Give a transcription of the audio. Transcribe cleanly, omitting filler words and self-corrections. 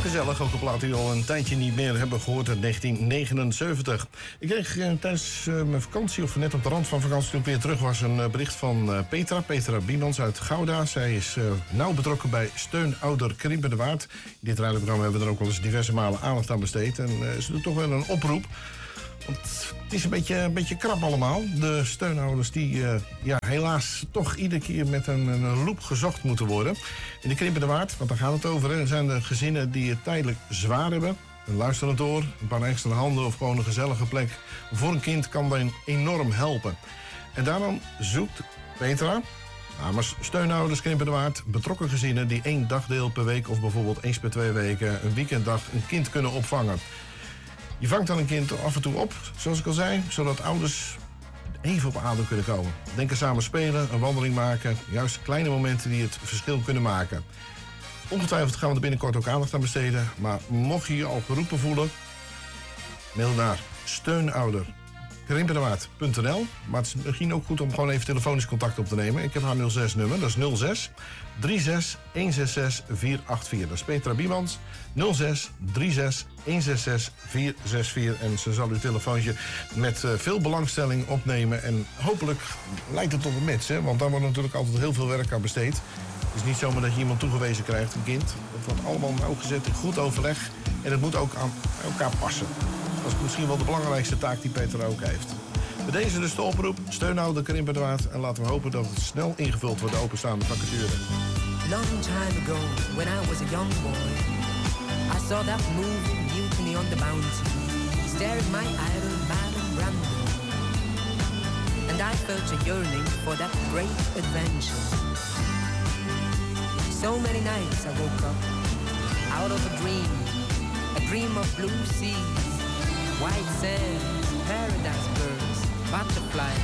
gezellig, ook een plaat die we al een tijdje niet meer hebben gehoord uit 1979. Ik kreeg tijdens mijn vakantie, of net op de rand van vakantie toen ik weer terug was, een bericht van Petra Biemans uit Gouda. Zij is nauw betrokken bij Steun Ouder Krimpen de Waard. In dit radioprogramma hebben we er ook wel eens diverse malen aandacht aan besteed. En ze doet toch wel een oproep. Want het is een beetje krap allemaal. De steunouders die helaas toch iedere keer met een loep gezocht moeten worden. In de Krimpen de Waard, want daar gaat het over, hè, zijn de gezinnen die het tijdelijk zwaar hebben. Een luisterend oor, een paar extra handen of gewoon een gezellige plek voor een kind kan dan enorm helpen. En daarom zoekt Petra namens steunouders Krimpen de Waard betrokken gezinnen die 1 dagdeel per week of bijvoorbeeld eens per 2 weken een weekenddag een kind kunnen opvangen. Je vangt dan een kind af en toe op, zoals ik al zei, zodat ouders even op adem kunnen komen. Denken samen spelen, een wandeling maken, juist kleine momenten die het verschil kunnen maken. Ongetwijfeld gaan we er binnenkort ook aandacht aan besteden, maar mocht je je al geroepen voelen, mail naar steunouder@krimpendewaard.nl. Maar het is misschien ook goed om gewoon even telefonisch contact op te nemen. Ik heb haar 06-nummer, dat is 06 36 166 484. Dat is Petra Biemans, 06 36 166 464. En ze zal uw telefoontje met veel belangstelling opnemen. En hopelijk leidt het tot een match, hè? Want daar wordt natuurlijk altijd heel veel werk aan besteed. Het is niet zomaar dat je iemand toegewezen krijgt, een kind. Het wordt allemaal nauwgezet in goed overleg. En het moet ook aan elkaar passen. Dat is misschien wel de belangrijkste taak die Petra ook heeft. Bij deze dus de oproep, steunouder Krimpen de Waard. En laten we hopen dat het snel ingevuld wordt, de openstaande vacature. Long time ago, when I was a young boy, I saw that moving mutiny on the bounty, staring my idol Marlon Brando. And I felt a yearning for that great adventure. So many nights I woke up out of a dream of blue seas, white sand, paradise birds, butterflies,